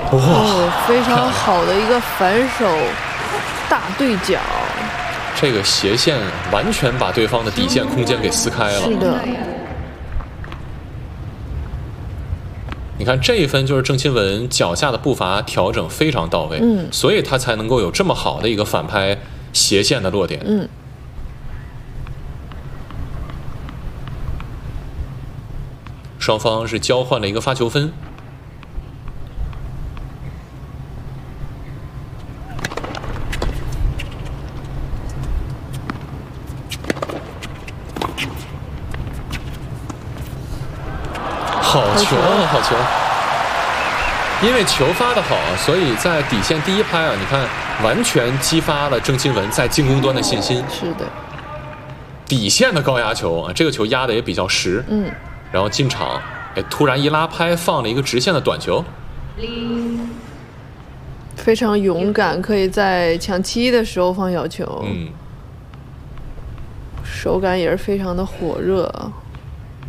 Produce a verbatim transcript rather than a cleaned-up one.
哦，非常好的一个反手大对角， 这个斜线完全把对方的底线空间给撕开了。 是的。 你看这一分就是郑钦文脚下的步伐调整非常到位， 嗯， 所以他才能够有这么好的一个反拍斜线的落点。 嗯。 双方是交换了一个发球分。好球啊，好球！因为球发得好，所以在底线第一拍啊，你看完全激发了郑钦文在进攻端的信心。 是的。 底线的高压球啊，这个球压的也比较实。 嗯。 然后进场，哎，突然一拉拍，放了一个直线的短球。 非常勇敢，可以在抢七的时候放小球。 嗯。 手感也是非常的火热。